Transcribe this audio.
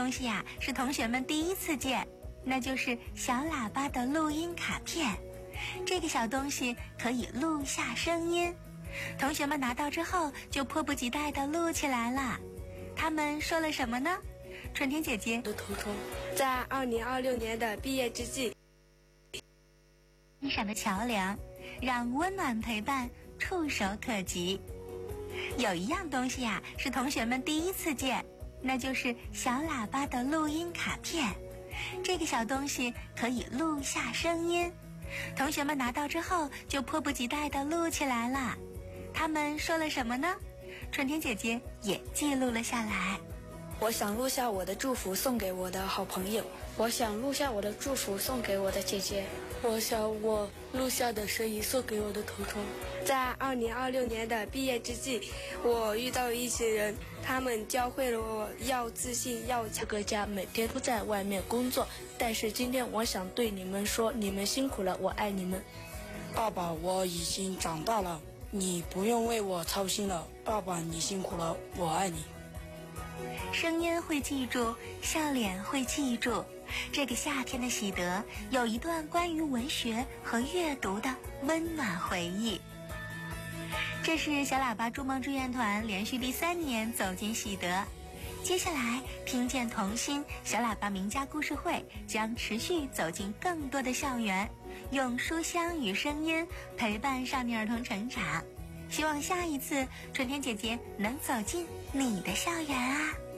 东西呀，是同学们第一次见，那就是小喇叭的录音卡片。这个小东西可以录下声音，同学们拿到之后就迫不及待地录起来了。他们说了什么呢？春天姐姐的头冲，在2026年的毕业之际， 欣赏的桥梁，让温暖陪伴触手可及。有一样东西呀，是同学们第一次见，那就是小喇叭的录音卡片。这个小东西可以录下声音，同学们拿到之后就迫不及待地录起来了。他们说了什么呢？春天姐姐也记录了下来。 我想录下我的祝福送给我的好朋友， 我想录下我的祝福送给我的姐姐， 我想我录下的声音送给我的头冲。 在2026年的毕业之际，我遇到一群人，他们教会了我要自信，要这个家每天都在外面工作，但是今天我想对你们说，你们辛苦了，我爱你们。 爸爸，我已经长大了，你不用为我操心了。爸爸，你辛苦了，我爱你。 声音会记住，笑脸会记住。这个夏天的喜得有一段关于文学和阅读的温暖回忆。这是小喇叭筑梦志愿团连续第3年走进喜得。接下来听见童心小喇叭名家故事会将持续走进更多的校园，用书香与声音陪伴少年儿童成长。希望下一次春天姐姐能走进你的校园啊。